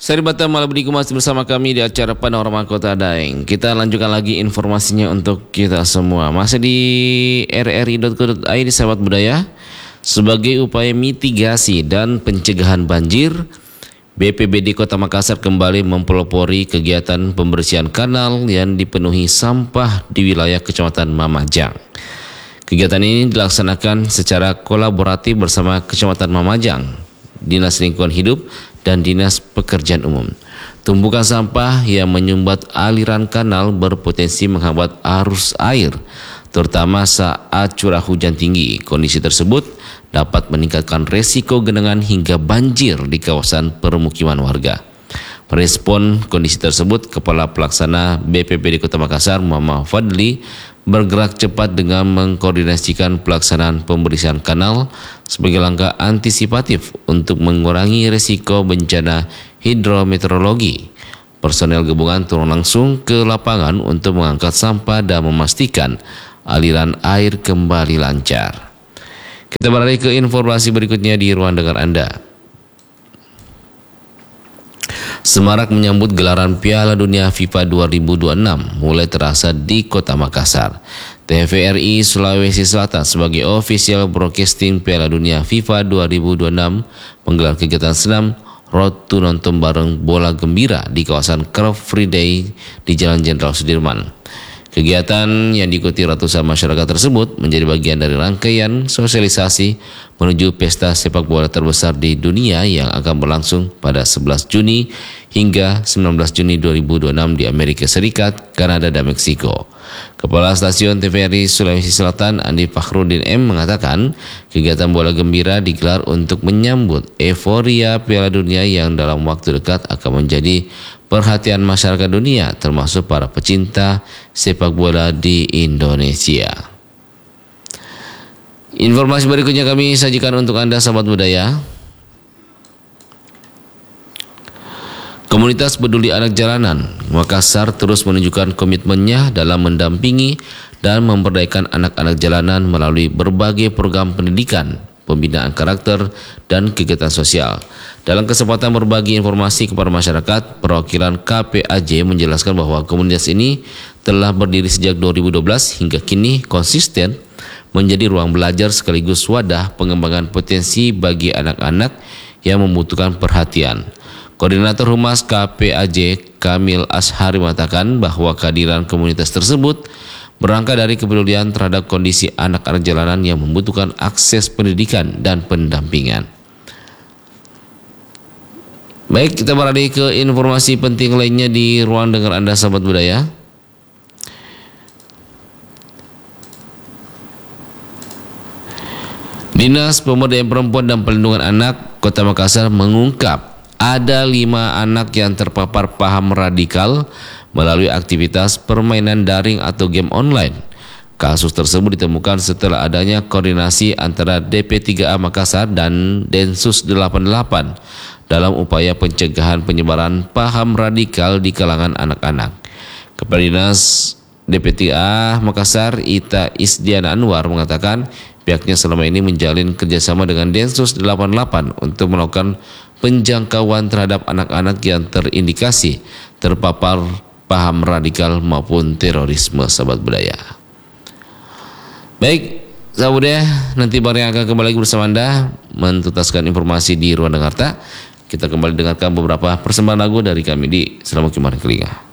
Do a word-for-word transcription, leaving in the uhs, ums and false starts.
Seri Batam malam ini masih bersama kami di acara Panorama Kota Daeng. Kita lanjutkan lagi informasinya untuk kita semua. Masih di r r i dot co dot i d sahabat budaya. Sebagai upaya mitigasi dan pencegahan banjir, B P B D Kota Makassar kembali mempelopori kegiatan pembersihan kanal yang dipenuhi sampah di wilayah Kecamatan Mamajang. Kegiatan ini dilaksanakan secara kolaboratif bersama Kecamatan Mamajang, Dinas Lingkungan Hidup, dan Dinas Pekerjaan Umum. Tumpukan sampah yang menyumbat aliran kanal berpotensi menghambat arus air, terutama saat curah hujan tinggi. Kondisi tersebut dapat meningkatkan resiko genangan hingga banjir di kawasan permukiman warga. Merespon kondisi tersebut, Kepala Pelaksana B P B D Kota Makassar, Muhammad Fadli, bergerak cepat dengan mengkoordinasikan pelaksanaan pembersihan kanal sebagai langkah antisipatif untuk mengurangi risiko bencana hidrometeorologi. Personel gabungan turun langsung ke lapangan untuk mengangkat sampah dan memastikan aliran air kembali lancar. Kita beralih ke informasi berikutnya di ruang dengar Anda. Semarak menyambut gelaran Piala Dunia FIFA dua ribu dua puluh enam mulai terasa di Kota Makassar. T V R I Sulawesi Selatan sebagai official broadcasting Piala Dunia FIFA dua ribu dua puluh enam menggelar kegiatan senam Road to Nonton bareng bola gembira di kawasan Car Free Day di Jalan Jenderal Sudirman. Kegiatan yang diikuti ratusan masyarakat tersebut menjadi bagian dari rangkaian sosialisasi menuju pesta sepak bola terbesar di dunia yang akan berlangsung pada sebelas Juni hingga sembilan belas Juni dua ribu dua puluh enam di Amerika Serikat, Kanada, dan Meksiko. Kepala Stasiun T V R I Sulawesi Selatan Andi Fakhrudin M mengatakan kegiatan bola gembira digelar untuk menyambut euforia Piala Dunia yang dalam waktu dekat akan menjadi perhatian masyarakat dunia, termasuk para pecinta sepak bola di Indonesia. Informasi berikutnya kami sajikan untuk Anda sahabat budaya. Komunitas Peduli Anak Jalanan Makassar terus menunjukkan komitmennya dalam mendampingi dan memberdayakan anak-anak jalanan melalui berbagai program pendidikan, pembinaan karakter, dan kegiatan sosial. Dalam kesempatan berbagi informasi kepada masyarakat, perwakilan K P A J menjelaskan bahwa komunitas ini telah berdiri sejak dua ribu dua belas hingga kini konsisten menjadi ruang belajar sekaligus wadah pengembangan potensi bagi anak-anak yang membutuhkan perhatian. Koordinator Humas K P A J Kamil Ashari mengatakan bahwa kehadiran komunitas tersebut berangkat dari kepedulian terhadap kondisi anak-anak jalanan yang membutuhkan akses pendidikan dan pendampingan. Baik, kita beralih ke informasi penting lainnya di ruang dengar Anda sahabat budaya. Dinas Pemberdayaan Perempuan dan Perlindungan Anak Kota Makassar mengungkap ada lima anak yang terpapar paham radikal melalui aktivitas permainan daring atau game online. Kasus tersebut ditemukan setelah adanya koordinasi antara D P tiga A Makassar dan Densus delapan puluh delapan dalam upaya pencegahan penyebaran paham radikal di kalangan anak-anak. Kepala Dinas D P tiga A Makassar Ita Isdiana Anwar mengatakan pihaknya selama ini menjalin kerjasama dengan Densus delapan puluh delapan untuk melakukan penjangkauan terhadap anak-anak yang terindikasi terpapar paham radikal maupun terorisme sahabat budaya. Baik, sahabat budaya, nanti Bang yang akan kembali bersama Anda mentuntaskan informasi di ruang dengar. Kita kembali dengarkan beberapa persembahan lagu dari kami di Selamat Kemarin Kelinga.